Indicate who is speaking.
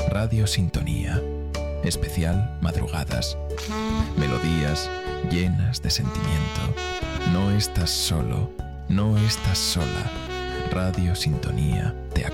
Speaker 1: Radio Sintonía. Especial madrugadas. Melodías llenas de sentimiento. No estás solo, no estás sola. Radio Sintonía te